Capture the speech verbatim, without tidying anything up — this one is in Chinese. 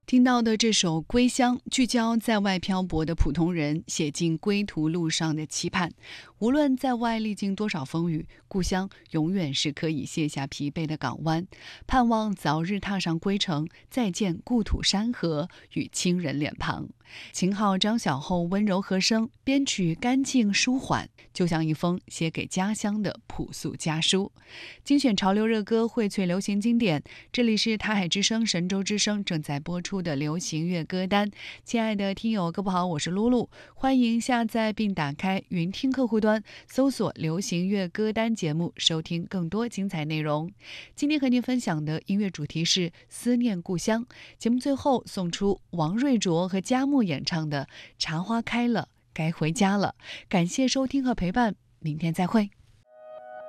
听到的这首《归乡》，聚焦在外漂泊的普通人写进归途路上的期盼。无论在外历经多少风雨，故乡永远是可以卸下疲惫的港湾。盼望早日踏上归程，再见故土山河与亲人脸庞。秦昊、张小厚温柔和声，编曲干净舒缓，就像一封写给家乡的朴素家书。精选潮流热歌，荟萃流行经典。这里是台海之声、神州之声正在播出的流行乐歌单。亲爱的听友，各位好，我是露露，欢迎下载并打开云听客户端，搜索流行乐歌单节目，收听更多精彩内容。今天和您分享的音乐主题是思念故乡。节目最后送出王瑞卓和佳木演唱的《茶花开了，该回家了》。感谢收听和陪伴，明天再会。